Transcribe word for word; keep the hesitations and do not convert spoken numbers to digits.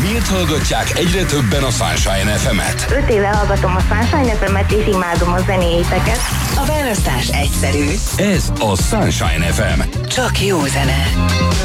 Miért hallgatják egyre többen a Sunshine ef emet? öt éve hallgatom a Sunshine ef emet, és imádom a zenéjéteket. A választás egyszerű. Ez a Sunshine ef em. Csak jó zene.